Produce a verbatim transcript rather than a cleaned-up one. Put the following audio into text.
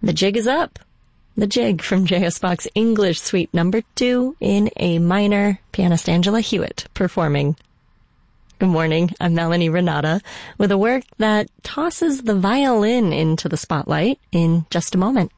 The jig is up. The Jig from J S Bach's English Suite Number two in A minor, pianist Angela Hewitt performing. Good morning, I'm Melanie Renata with a work that tosses the violin into the spotlight in just a moment.